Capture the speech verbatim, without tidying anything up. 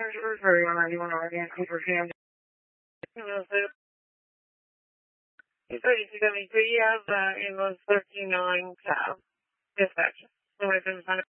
refer you on ninety-one R Vancouver, Canada. thirty-two seventy-three, you have uh, ambulance thirteen nine, uh, dispatch.